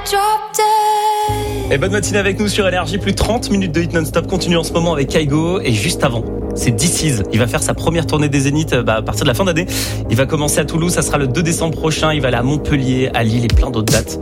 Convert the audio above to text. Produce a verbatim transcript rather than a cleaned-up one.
Et bonne matinée avec nous sur L R J, plus de trente minutes de hit non-stop continue en ce moment avec Kygo. Et juste avant, c'est D C's. Il va faire sa première tournée des Zéniths bah, à partir de la fin d'année. Il va commencer à Toulouse, ça sera le deux décembre prochain. Il va aller à Montpellier, à Lille et plein d'autres dates.